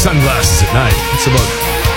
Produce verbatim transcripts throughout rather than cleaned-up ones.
sunglasses at night. It's about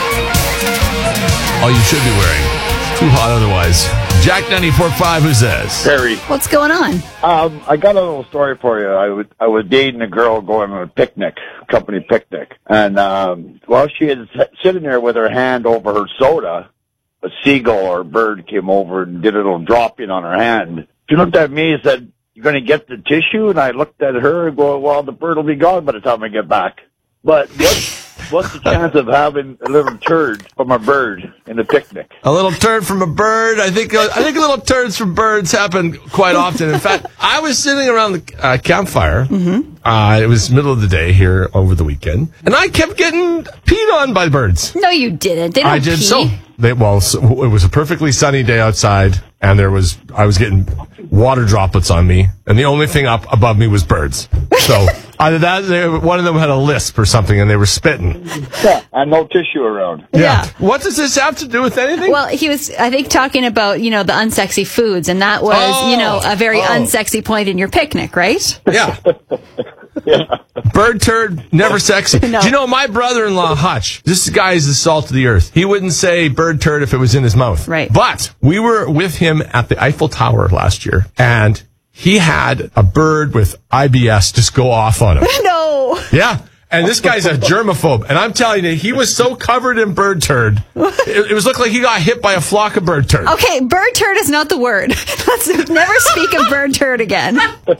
all you should be wearing. Too hot otherwise. Jack ninety-four point five, who's this? Perry. What's going on? Um, I got a little story for you. I was, I was dating a girl going on a picnic, company picnic. And um, while she was sitting there with her hand over her soda, a seagull or a bird came over and did a little dropping on her hand. She looked at me and said, "You're going to get the tissue?" And I looked at her and go, "Well, the bird will be gone by the time I get back." But what's, what's the chance of having a little turd from a bird in a picnic? A little turd from a bird. I think uh, I think little turds from birds happen quite often. In fact, I was sitting around the uh, campfire. Mm-hmm. Uh, it was middle of the day here over the weekend, and I kept getting peed on by birds. No, you didn't. They don't I did pee. so. They, well, so it was a perfectly sunny day outside, and there was I was getting water droplets on me, and the only thing up above me was birds. So either that, they, one of them had a lisp or something, and they were spitting. Yeah, and no tissue around. Yeah. Yeah. What does this have to do with anything? Well, he was, I think, talking about, you know, the unsexy foods, and that was, Oh. you know, a very Oh. unsexy point in your picnic, right? Yeah. Yeah. Bird turd, never sexy. No. Do you know my brother-in-law, Hutch? This guy is the salt of the earth. He wouldn't say bird turd if it was in his mouth. Right. But we were with him at the Eiffel Tower last year, and he had a bird with I B S just go off on him. No. Yeah. And this guy's a germaphobe. And I'm telling you, he was so covered in bird turd. It, it was looked like he got hit by a flock of bird turd. Okay, bird turd is not the word. Let's never speak of bird turd again. Wake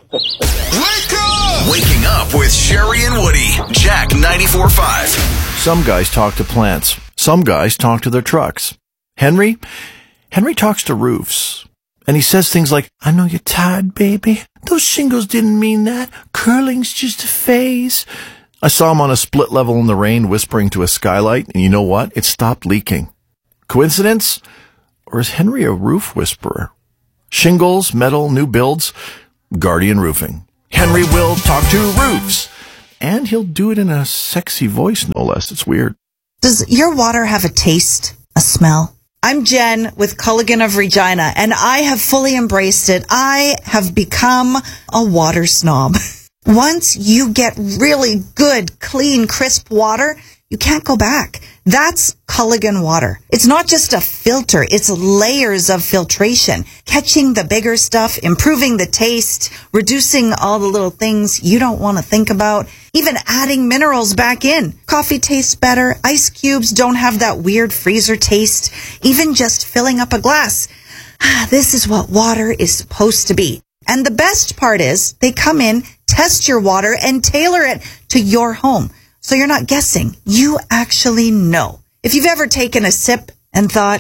up! Waking up with Sherry and Woody. Jack ninety-four point five. Some guys talk to plants. Some guys talk to their trucks. Henry? Henry talks to roofs. And he says things like, "I know you're tired, baby. Those shingles didn't mean that. Curling's just a phase." I saw him on a split level in the rain whispering to a skylight, and you know what? It stopped leaking. Coincidence? Or is Henry a roof whisperer? Shingles, metal, new builds, Guardian Roofing. Henry will talk to roofs. And he'll do it in a sexy voice, no less. It's weird. Does your water have a taste, a smell? I'm Jen with Culligan of Regina, and I have fully embraced it. I have become a water snob. Once you get really good, clean, crisp water, you can't go back. That's Culligan water. It's not just a filter. It's layers of filtration, catching the bigger stuff, improving the taste, reducing all the little things you don't want to think about, even adding minerals back in. Coffee tastes better. Ice cubes don't have that weird freezer taste. Even just filling up a glass. This is what water is supposed to be. And the best part is they come in, test your water, and tailor it to your home. So you're not guessing. You actually know. If you've ever taken a sip and thought,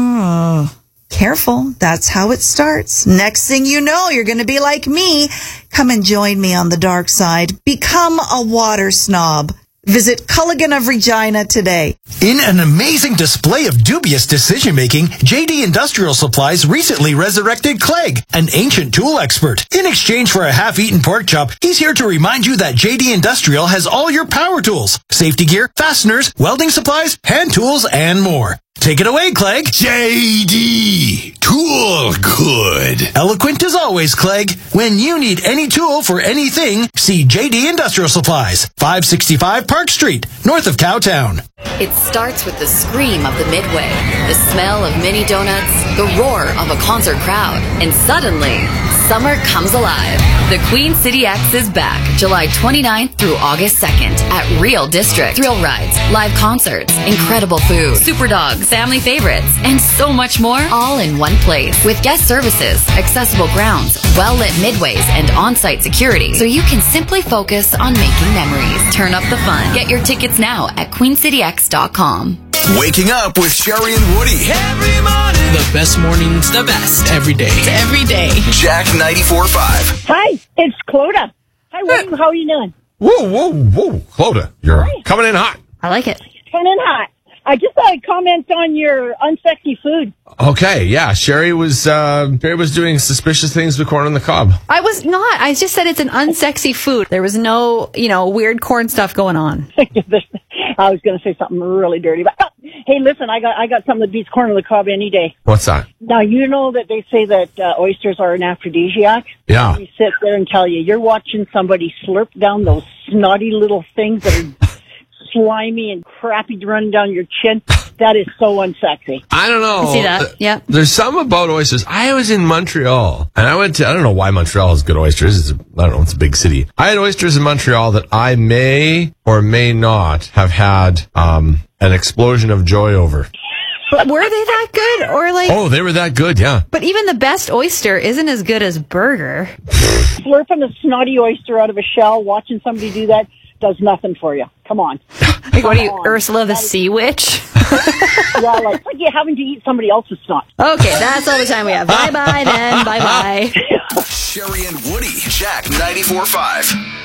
mm, careful, that's how it starts. Next thing you know, you're going to be like me. Come and join me on the dark side. Become a water snob. Visit Culligan of Regina today. In an amazing display of dubious decision-making, J D Industrial Supplies recently resurrected Clegg, an ancient tool expert. In exchange for a half-eaten pork chop, he's here to remind you that J D Industrial has all your power tools, safety gear, fasteners, welding supplies, hand tools, and more. Take it away, Clegg. J D. Tool good. Eloquent as always, Clegg. When you need any tool for anything, see J D Industrial Supplies, five sixty-five Park Street, north of Cowtown. It starts with the scream of the Midway, the smell of mini donuts, the roar of a concert crowd, and suddenly, summer comes alive. The Queen City X is back July twenty-ninth through August second at Real District. Thrill rides, live concerts, incredible food, super dogs, family favorites, and so much more, all in one place. With guest services, accessible grounds, well-lit midways, and on-site security, so you can simply focus on making memories. Turn up the fun. Get your tickets now at queen city x dot com. Waking up with Sherry and Woody. Every morning. The best mornings, the best. Every day. Every day. Jack ninety-four point five. Hi, it's Clodagh. Hi, Woody. How are you doing? Whoa, whoa, whoa. Clodagh, you're Hi. coming in hot. I like it. Coming in hot. I just thought I'd comment on your unsexy food. Okay, yeah. Sherry was uh, Sherry was doing suspicious things with corn on the cob. I was not. I just said it's an unsexy food. There was no, you know, weird corn stuff going on. I was going to say something really dirty, but oh, hey, listen, I got I got something that beats corn on the cob any day. What's that? Now you know that they say that uh, oysters are an aphrodisiac. Yeah. We sit there and tell you you're watching somebody slurp down those snotty little things that are slimy and crappy running down your chin. That is so unsexy. I don't know. I see that. Yep. There's some about oysters. I was in Montreal, and I went to, I don't know why Montreal has good oysters. It's a, I don't know, it's a big city. I had oysters in Montreal that I may or may not have had um, an explosion of joy over. But were they that good? Or like? Oh, they were that good, yeah. But even the best oyster isn't as good as burger. Slurping a snotty oyster out of a shell, watching somebody do that, does nothing for you. Come on. Like, what are you, Ursula the Sea Witch? Yeah, like, it's like you're having to eat somebody else's snot. Okay, that's all the time we have. Bye-bye then. Bye-bye. Sherry and Woody, Jack ninety-four point five.